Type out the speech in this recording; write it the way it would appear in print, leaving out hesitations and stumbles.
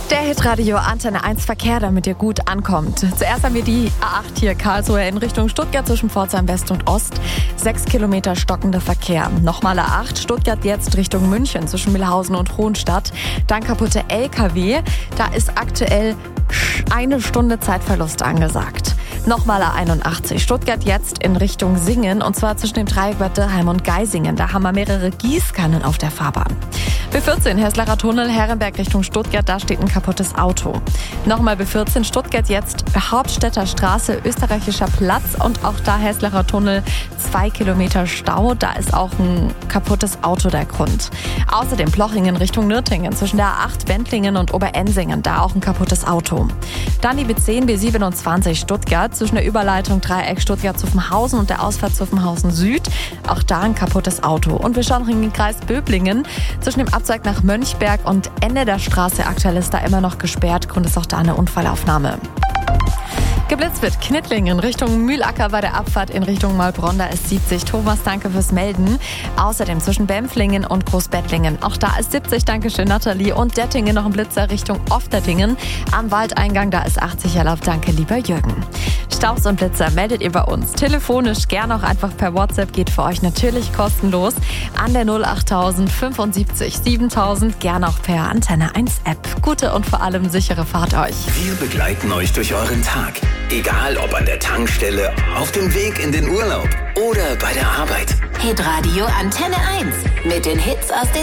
Der Hitradio Antenne 1 Verkehr, damit ihr gut ankommt. Zuerst haben wir die A8 hier Karlsruhe in Richtung Stuttgart zwischen Pforzheim West und Ost. 6 Kilometer stockender Verkehr. Nochmal A8 Stuttgart jetzt Richtung München zwischen Mühlhausen und Hohenstadt. Dann kaputte LKW. Da ist aktuell 1 Stunde Zeitverlust angesagt. Nochmal A81 Stuttgart jetzt in Richtung Singen und zwar zwischen dem Dreieck Bad Dürkheim und Geisingen. Da haben wir mehrere Gießkannen auf der Fahrbahn. B14 Heßlerer Tunnel Herrenberg Richtung Stuttgart, da steht ein kaputtes Auto. Nochmal B14 Stuttgart jetzt Hauptstädter Straße, Österreichischer Platz und auch da Heßlerer Tunnel 2 Kilometer Stau. Da ist auch ein kaputtes Auto der Grund. Außerdem Plochingen Richtung Nürtingen zwischen der A8 Wendlingen und Oberensingen, da auch ein kaputtes Auto. Dann die B10 B27 Stuttgart zwischen der Überleitung Dreieck Stuttgart-Zuffenhausen und der Ausfahrt Zuffenhausen Süd. Auch da ein kaputtes Auto. Und wir schauen noch in den Kreis Böblingen zwischen dem Abzweig nach Mönchberg und Ende der Straße. Aktuell ist da immer noch gesperrt. Grund ist auch da eine Unfallaufnahme. Geblitzt wird Knittlingen Richtung Mühlacker bei der Abfahrt in Richtung Maulbronn. Da ist 70. Thomas, danke fürs Melden. Außerdem zwischen Bempflingen und Großbettlingen. Auch da ist 70. Dankeschön, Nathalie. Und Dettingen noch ein Blitzer Richtung Ofdettingen. Am Waldeingang, da ist 80 erlaubt. Danke, lieber Jürgen. Staus und Blitzer meldet ihr bei uns. Telefonisch, gerne auch einfach per WhatsApp. Geht für euch natürlich kostenlos an der 08000 75 7000. Gerne auch per Antenne 1 App. Gute und vor allem sichere Fahrt euch. Wir begleiten euch durch euren Tag. Egal ob an der Tankstelle, auf dem Weg in den Urlaub oder bei der Arbeit. Hitradio Antenne 1 mit den Hits aus den